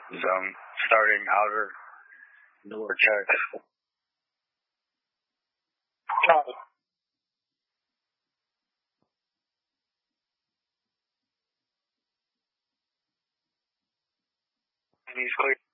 zone, starting outer door check. Copy. He's clear.